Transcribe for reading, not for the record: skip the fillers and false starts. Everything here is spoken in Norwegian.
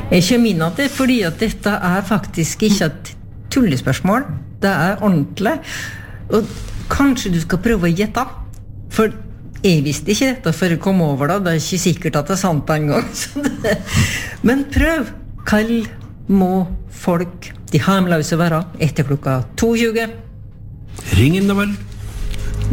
Jeg kommer inn at det fordi at dette faktisk ikke et tullespørsmål. Det ordentlig. Og kanskje du skal prøve å gjette. For jeg visste ikke dette før jeg kom over det. Det ikke sikkert at det sant en gang. Men prøv. Hva må folk, de harmløse være, etter klokka 22? Ring inn da vel.